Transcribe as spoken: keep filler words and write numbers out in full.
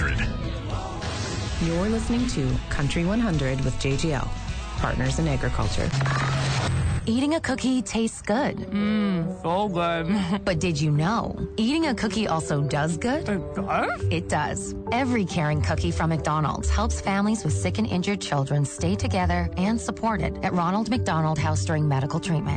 hundred. You're listening to Country one hundred with J G L, Partners in Agriculture. Eating a cookie tastes good. Mmm, so good. But did you know, eating a cookie also does good? It does? It does. Every caring cookie from McDonald's helps families with sick and injured children stay together and supported at Ronald McDonald House during medical treatment.